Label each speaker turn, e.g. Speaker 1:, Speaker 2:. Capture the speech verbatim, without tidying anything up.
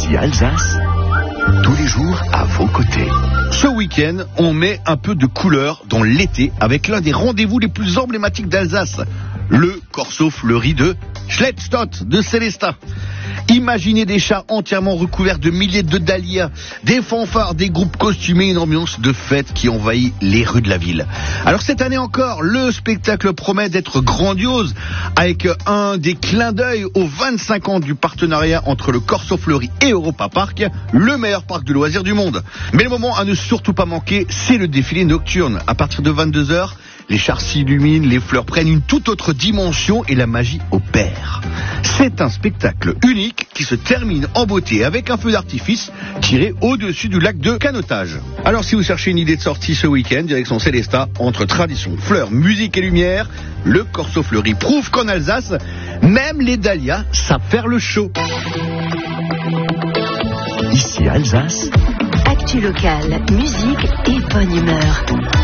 Speaker 1: Ici Alsace, tous les jours à vos côtés.
Speaker 2: Ce week-end, on met un peu de couleur dans l'été avec l'un des rendez-vous les plus emblématiques d'Alsace, le Corso Fleuri de Schlettstadt de Sélestat. Imaginez des chars entièrement recouverts de milliers de dahlias, des fanfares, des groupes costumés, une ambiance de fête qui envahit les rues de la ville. Alors cette année encore, le spectacle promet d'être grandiose avec un des clins d'œil aux vingt-cinq ans du partenariat entre le Corso Fleuri et Europa Park, le meilleur parc de loisirs du monde. Mais le moment à ne surtout pas manquer, c'est le défilé nocturne. À partir de vingt-deux heures, les chars s'illuminent, les fleurs prennent une toute autre dimension et la magie opère. C'est un spectacle unique qui se termine en beauté avec un feu d'artifice tiré au-dessus du lac de Canotage. Alors si vous cherchez une idée de sortie ce week-end, direction Sélestat, entre tradition, fleurs, musique et lumière, le Corso Fleuri prouve qu'en Alsace, même les dahlias savent faire le show.
Speaker 1: Ici Alsace,
Speaker 3: actu locale, musique et bonne humeur.